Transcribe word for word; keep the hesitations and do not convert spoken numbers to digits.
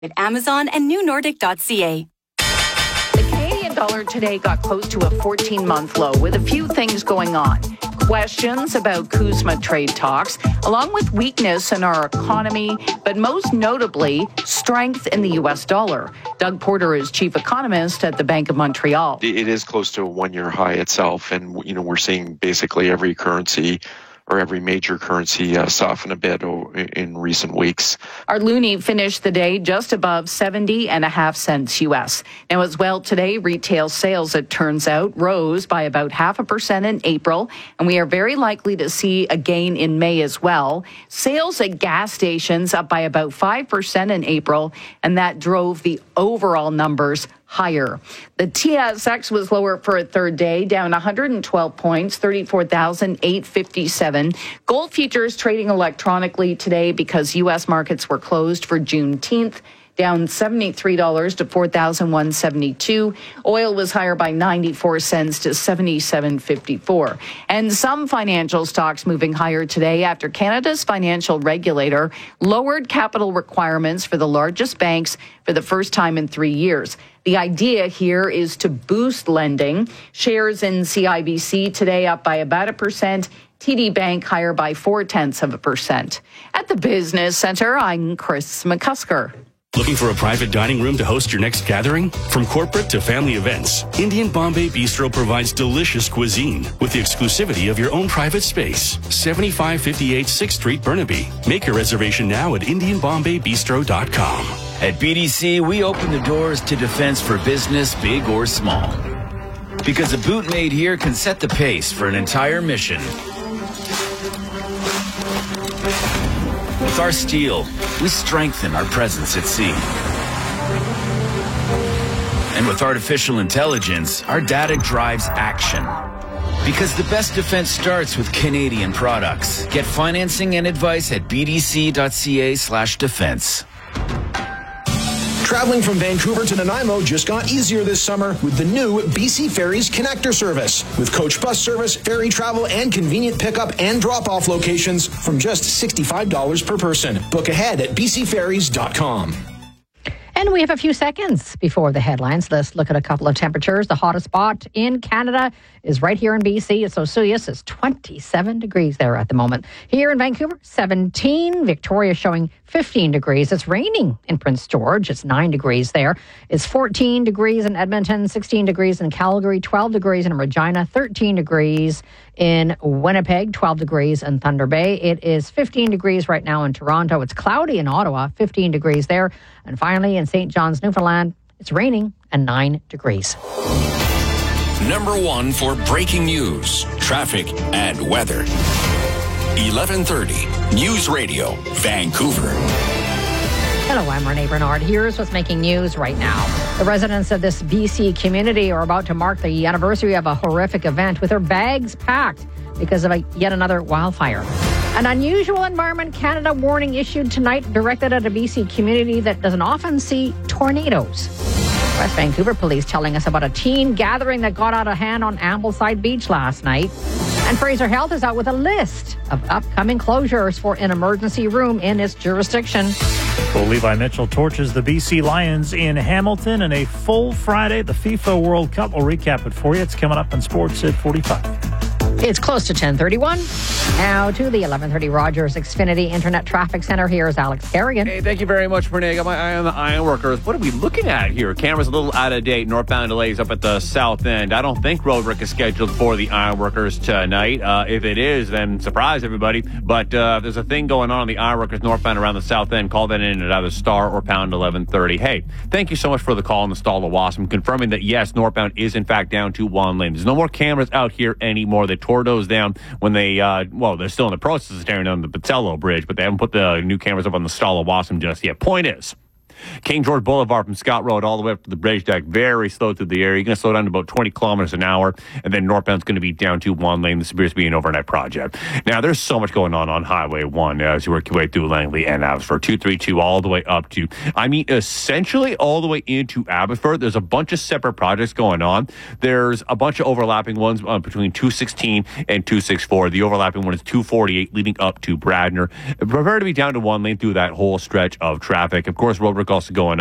at Amazon and new nordic dot c a. The Canadian dollar today got close to a fourteen-month low with a few things going on. Questions about CUSMA trade talks, along with weakness in our economy, but most notably, strength in the U S dollar. Doug Porter is chief economist at the Bank of Montreal. It is close to a one-year high itself, and you know we're seeing basically every currency or every major currency uh, soften a bit in recent weeks. Our loonie finished the day just above seventy and a half cents U S. Now, as well today, retail sales, it turns out, rose by about half a percent in April, and we are very likely to see a gain in May as well. Sales at gas stations up by about five percent in April, and that drove the overall numbers higher. The T S X was lower for a third day, down one hundred twelve points, thirty-four thousand eight hundred fifty-seven. Gold futures trading electronically today because U S markets were closed for Juneteenth, down seventy-three dollars to four thousand one hundred seventy-two dollars. Oil was higher by ninety-four cents to seventy-seven fifty-four. And some financial stocks moving higher today after Canada's financial regulator lowered capital requirements for the largest banks for the first time in three years. The idea here is to boost lending. Shares in C I B C today up by about a percent. T D Bank higher by four-tenths of a percent. At the Business Center, I'm Chris McCusker. Looking for a private dining room to host your next gathering? From corporate to family events, Indian Bombay Bistro provides delicious cuisine with the exclusivity of your own private space. seventy-five fifty-eight sixth Street, Burnaby. Make your reservation now at indian bombay bistro dot com. At B D C, we open the doors to defense for business, big or small. Because a boot made here can set the pace for an entire mission. With our steel, we strengthen our presence at sea. And with artificial intelligence, our data drives action. Because the best defense starts with Canadian products. Get financing and advice at b d c dot c a slash defense. Traveling from Vancouver to Nanaimo just got easier this summer with the new B C Ferries Connector service. With coach bus service, ferry travel, and convenient pickup and drop-off locations from just sixty-five dollars per person. Book ahead at b c ferries dot com. And we have a few seconds before the headlines. Let's look at a couple of temperatures. The hottest spot in Canada is right here in B C. It's Osoyoos. It's twenty-seven degrees there at the moment. Here in Vancouver, seventeen. Victoria showing fifteen degrees. It's raining in Prince George. It's nine degrees there. It's fourteen degrees in Edmonton, sixteen degrees in Calgary, twelve degrees in Regina, thirteen degrees in Winnipeg, twelve degrees in Thunder Bay. It is fifteen degrees right now in Toronto. It's cloudy in Ottawa, fifteen degrees there. And finally, in Saint John's, Newfoundland, it's raining and nine degrees. Number one for breaking news, traffic, and weather. eleven thirty News Radio, Vancouver. Hello, I'm Renee Bernard. Here's what's making news right now. The residents of this B C community are about to mark the anniversary of a horrific event with their bags packed because of a, yet another wildfire. An unusual Environment Canada warning issued tonight directed at a B C community that doesn't often see tornadoes. West Vancouver police telling us about a teen gathering that got out of hand on Ambleside Beach last night. And Fraser Health is out with a list of upcoming closures for an emergency room in its jurisdiction. Well, Levi Mitchell torches the B C Lions in Hamilton in a full Friday. The FIFA World Cup. We'll recap it for you. It's coming up on Sports at forty-five. It's close to ten thirty-one. Now to the eleven thirty Rogers Xfinity Internet Traffic Center. Here's Alex Kerrigan. Hey, thank you very much, Renee. I got my eye on the ironworkers. What are we looking at here? Camera's a little out of date. Northbound delays up at the south end. I don't think road work is scheduled for the ironworkers tonight. Uh, if it is, then surprise everybody. But uh, if there's a thing going on on the ironworkers northbound around the south end, call that in at either star or pound eleven thirty. Hey, thank you so much for the call on the Stall of Wasp. I'm confirming that, yes, northbound is in fact down to one lane. There's no more cameras out here anymore. They tore those down when they, uh, well, they're still in the process of tearing down the Pacello Bridge, but they haven't put the new cameras up on the Stall of Wasp just yet. Point is, King George Boulevard from Scott Road all the way up to the bridge deck, very slow through the area. You're going to slow down to about twenty kilometers an hour, and then northbound's going to be down to one lane. This appears to be an overnight project. Now, there's so much going on on Highway one as you work your way through Langley and Abbotsford, two thirty-two all the way up to, I mean, essentially all the way into Abbotsford. There's a bunch of separate projects going on. There's a bunch of overlapping ones uh, between two sixteen and two sixty-four. The overlapping one is two forty-eight leading up to Bradner. Prepare to be down to one lane through that whole stretch of traffic. Of course, road Road work also going